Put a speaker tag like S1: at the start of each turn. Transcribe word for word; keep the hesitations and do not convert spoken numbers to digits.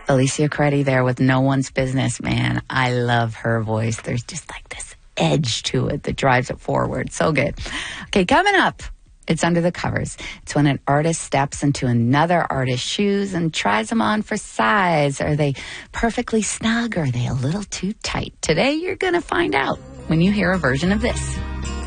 S1: Alicia Credi there with No One's Business, man. I love her voice. There's just like this edge to it that drives it forward. So good. Okay, coming up, it's Under the Covers. It's when an artist steps into another artist's shoes and tries them on for size. Are they perfectly snug or are they a little too tight? Today, you're going to find out when you hear a version of this.